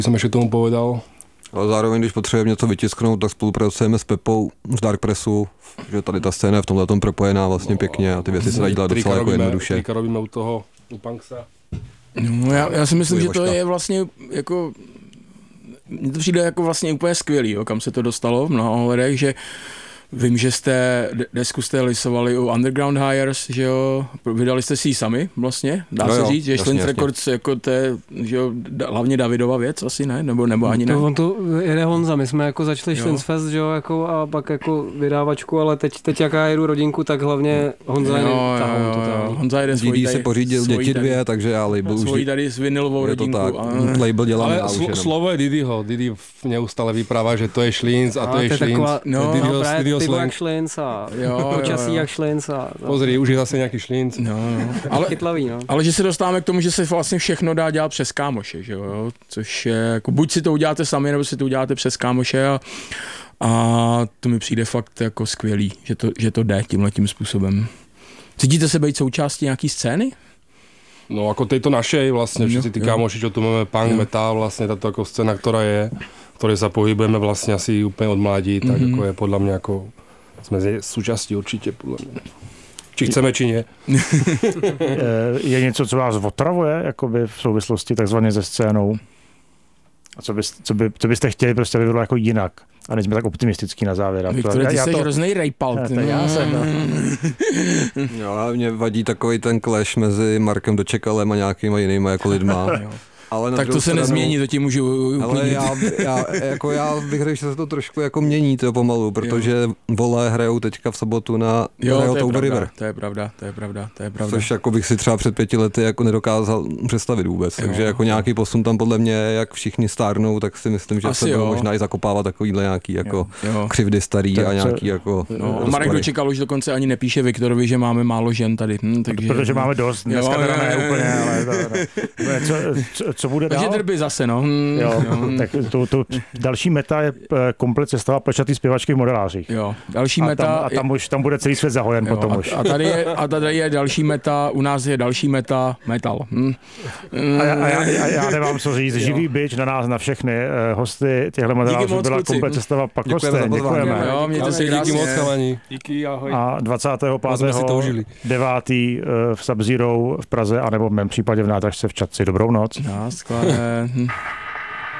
Jsem ještě tomu povedal. Ale zároveň, když potřebujeme něco vytisknout, tak spolupracujeme s Pepou z Dark Pressu, že tady ta scéna je v tomhletom propojená vlastně pěkně a ty věci se dají dělat docela jako jednoduše. Trika robíme u toho, u Punksa. No, já si myslím, že to je vlastně jako, mně to přijde jako vlastně úplně skvělý, jo, kam se to dostalo v mnoha ohledech, že vím, že desku jste lisovali u Underground Hires, že jo, vydali jste si ji sami vlastně, dá se říct, že Šlinc Records jako to je, že jo, hlavně Davidova věc asi, ne? Nebo ani ne? On to jede Honza, my jsme jako začali Šlinc Fest, že jo, jako a pak jako vydávačku, ale teď jak já jedu rodinku, tak hlavně Honza jede tahou totální. Honza jede svojí si pořídil děti dvě, takže já label už... Svojí tady s vinylovou rodinku. Label dělám ale slovo je Didyho, Didy neustále vyprává, že to je Šlinc a to je Šlinc. Pivo jak Šlinc a počasí jak Šlinc a... Pozri, už je zase nějaký Šlinc. Ale chytlavý, no. Ale že se dostáváme k tomu, že se vlastně všechno dá dělat přes kámoše, že jo? Což je, jako buď si to uděláte sami, nebo si to uděláte přes kámoše a to mi přijde fakt jako skvělý, že to jde tímhletím způsobem. Cítíte se být součástí nějaký scény? No ako tejto našej vlastne, všetci tí kámoši, čo tu máme, punk, metal, vlastne táto ako scéna, ktorá je, v ktorej sa pohybujeme vlastne asi úplne od mladí, tak ako je podľa mňa ako, sme súčástí určitě, podľa mňa. Či chceme, či nie. Je něco, co vás otravuje jakoby v souvislosti takzvaně se scénou? A co byste chtěli prostě, aby bylo jako jinak? A nejsme tak optimistický na závěr. Viktor, ty jsi hroznej rejpal. Já jsem. Jo, a mě vadí takový ten clash mezi Markem Dočekalem a nějakýma jinýma jako lidma. Ale tak to se nezmění, to ti můžu uklidnit. Ale já bych řekl, že se to trošku jako mění to pomalu, protože Vole hrajou teďka v sobotu na Touber River. To je pravda. Což jako bych si třeba před 5 lety jako nedokázal představit vůbec. Takže jako nějaký posun tam podle mě, jak všichni stárnou, tak si myslím, že se to možná i zakopává takovýhle nějaký jako křivdy starý a nějaký jako... Marek Dočekal už dokonce ani nepíše Viktorovi, že máme málo žen tady. Protože máme dost, dneska teda ne úplně, ale co bude takže dál? drby zase, no. Tak to další meta je komplet sestava plečatý zpěvačky v modelářích. Jo, další meta... Tam bude celý svět zahojen potom už. A tady je další meta, u nás je další meta metal. A já nemám co říct. Živý bič na nás, na všechny hosty těchto modelářů byla komplet sestava Pakoste. Děkujeme. Jo, mějte se krásně. Díky moc, chalani. Díky, ahoj. A 25.9. v Sub-Zero v Praze, anebo v mém případě v nádražce v Čadci. Dobrou noc. Skvěle.